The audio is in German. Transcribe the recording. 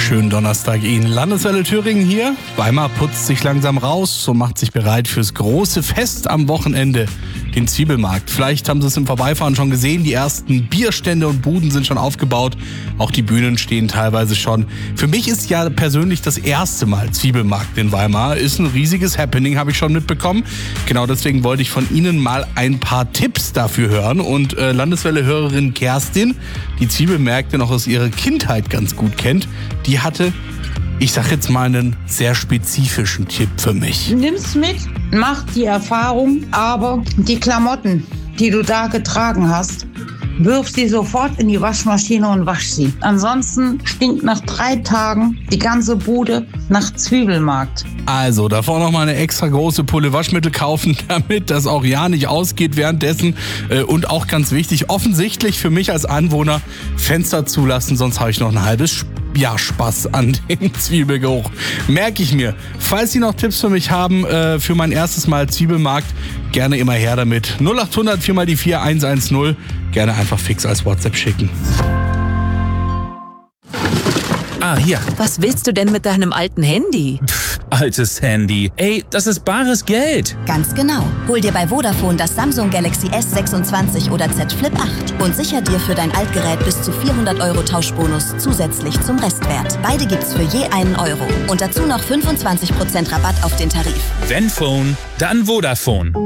Schönen Donnerstag Ihnen. Landeswelle Thüringen hier. Weimar putzt sich langsam raus und macht sich bereit fürs große Fest am Wochenende, den Zwiebelmarkt. Vielleicht haben Sie es im Vorbeifahren schon gesehen, die ersten Bierstände und Buden sind schon aufgebaut. Auch die Bühnen stehen teilweise schon. Für mich ist ja persönlich das erste Mal Zwiebelmarkt in Weimar. Ist ein riesiges Happening, habe ich schon mitbekommen. Genau deswegen wollte ich von Ihnen mal ein paar Tipps dafür hören. Und Landeswelle-Hörerin Kerstin, die Zwiebelmärkte noch aus ihrer Kindheit ganz gut kennt, die hatte, ich sag jetzt mal, einen sehr spezifischen Tipp für mich. Nimm's mit, mach die Erfahrung, aber die Klamotten, die du da getragen hast, wirf sie sofort in die Waschmaschine und wasch sie. Ansonsten stinkt nach 3 Tagen die ganze Bude nach Zwiebelmarkt. Also davor noch mal eine extra große Pulle Waschmittel kaufen, damit das auch ja nicht ausgeht währenddessen. Und auch ganz wichtig, offensichtlich für mich als Anwohner, Fenster zulassen, sonst habe ich noch ein halbes Jahr Spaß an dem Zwiebelgeruch. Merke ich mir. Falls Sie noch Tipps für mich haben, für mein erstes Mal Zwiebelmarkt, gerne immer her damit. 0800 4 mal die 4 110. Gerne einfach fix als WhatsApp schicken. Ah, hier. Was willst du denn mit deinem alten Handy? Altes Handy. Ey, das ist bares Geld. Ganz genau. Hol dir bei Vodafone das Samsung Galaxy S26 oder Z Flip 8 und sicher dir für dein Altgerät bis zu 400 € Tauschbonus zusätzlich zum Restwert. Beide gibt's für je einen Euro. Und dazu noch 25% Rabatt auf den Tarif. Wenn Phone, dann Vodafone.